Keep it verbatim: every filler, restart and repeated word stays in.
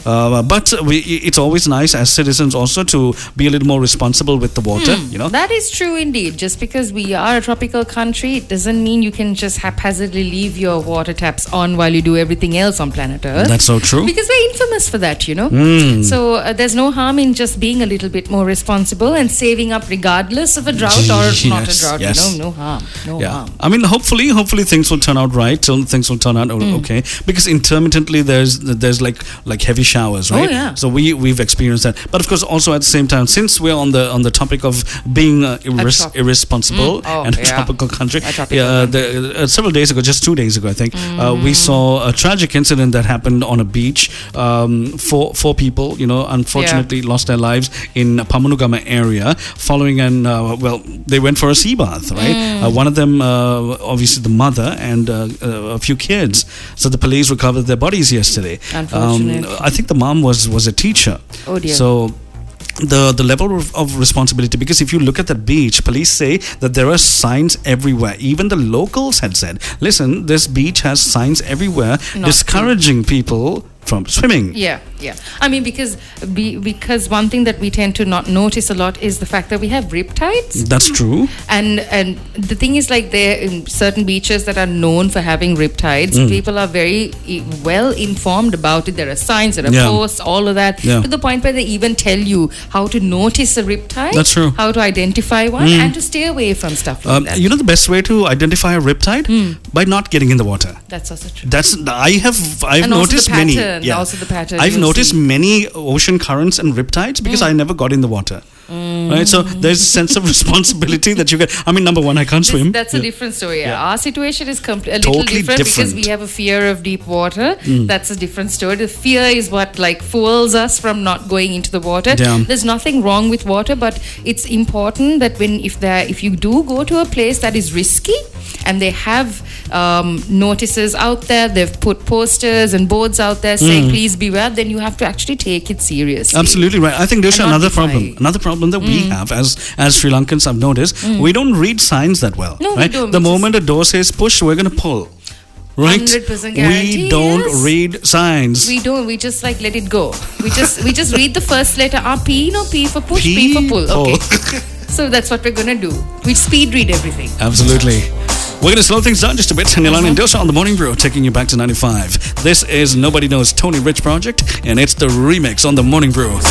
Uh, but we, it's always nice as citizens also to be a little more responsible with the water. Hmm. You know, that is true indeed. Just because we are a tropical country, it doesn't mean you can just haphazardly leave your water taps on while you do everything else on planet Earth. That's so true. Because we're infamous for that, you know. Mm. So uh, there's no harm in just being a little bit more responsible and saving up regardless of a drought or Yes, not a drought. yes. You know, no harm. No Yeah, harm. I mean, hopefully, hopefully things will turn out right. so Things will turn out o- okay. Because intermittently, there's there's like like heavy showers, right? Oh, yeah. So we we've experienced that. But of course, also at the same time, since we're on the on the topic of being uh, irres- trop- irresponsible Mm. Oh, and a yeah. tropical country, A tropical yeah, the, uh, several days ago, just two days ago, I think, uh, we saw a tragic incident that happened on a beach. Um, four four people, you know, unfortunately lost their lives in Pamanugama area following an uh, well, they went for a sea bath, right? Uh, one of them, uh, obviously the mother and uh, uh, a few kids. So the police recovered their bodies yesterday. Unfortunate. Um, I think the mom was was a teacher. Oh dear. So the the level of, of responsibility, because if you look at that beach, police say that there are signs everywhere. Even the locals had said, listen, this beach has signs everywhere Not discouraging people from swimming. Yeah, yeah. I mean, because be, because one thing that we tend to not notice a lot is the fact that we have riptides. That's true. And and the thing is, like, there in certain beaches that are known for having riptides, people are very e- well informed about it. There are signs, there are Yeah. posts, all of that, Yeah. to the point where they even tell you how to notice a riptide. That's true. How to identify one and to stay away from stuff like Um, that. you know the best way to identify a riptide? By not getting in the water. That's also true. That's I have I've And also the noticed many. pattern, also the pattern I've you'll noticed see. many ocean currents and riptides because I never got in the water. Right, so there's a sense of responsibility that you get. I mean, number one, I can't This- swim. That's a Yeah. different story. Yeah. Yeah. Our situation is compl- a little Totally different, because different. we have a fear of deep water. That's a different story. The fear is what like fools us from not going into the water. Yeah. There's nothing wrong with water, but it's important that when if there if you do go to a place that is risky and they have um, notices out there, they've put posters and boards out there saying please beware, then you have to actually take it seriously. Absolutely right. I think there's And not another defy. problem. Another problem that we have as as Sri Lankans, I've noticed, we don't read signs that well. No, we right? don't. The We just- moment a door says push, we're going to pull. Right? one hundred percent We guarantee, don't yes. read signs. We don't. We just like let it go. We just we just read the first letter. R P, no P for push, P, for pull. People. Okay. So that's what we're gonna do. We speed read everything. Absolutely. We're going to slow things down just a bit. Nilan and Dosha on the Morning Brew, taking you back to ninety-five. This is Nobody Knows Tony Rich Project, and it's the remix on the Morning Brew.